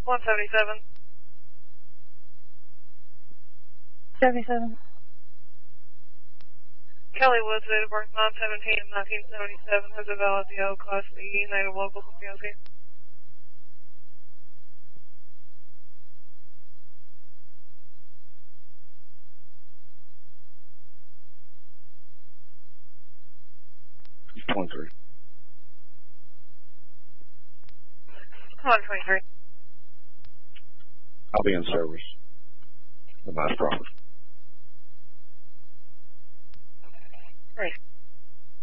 177. 77. Kelly Woods, date of birth 9/17/1977, has a valid DO Class E, native local to POC. Point 3. 123. I'll be in service. Advice proper. Great.